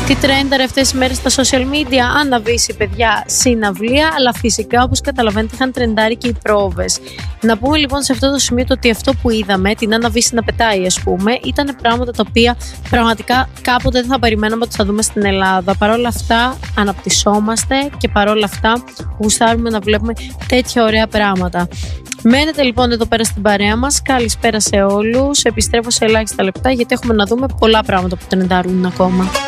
Τι τρένταρε αυτές τις μέρες στα social media? Άννα Βύση, παιδιά, συναυλία, αλλά φυσικά όπως καταλαβαίνετε είχαν τρεντάρει και οι πρόβες. Να πούμε λοιπόν σε αυτό το σημείο το ότι αυτό που είδαμε, την Άννα Βύση να πετάει ας πούμε, ήταν πράγματα τα οποία πραγματικά κάποτε δεν θα περιμέναμε ότι θα δούμε στην Ελλάδα. Παρ' όλα αυτά αναπτυσσόμαστε και παρ' όλα αυτά γουστάρουμε να βλέπουμε τέτοια ωραία πράγματα. Μένετε λοιπόν εδώ πέρα στην παρέα μας. Καλησπέρα σε όλους. Επιστρέφω σε ελάχιστα λεπτά γιατί έχουμε να δούμε πολλά πράγματα που τρεντάρουν ακόμα.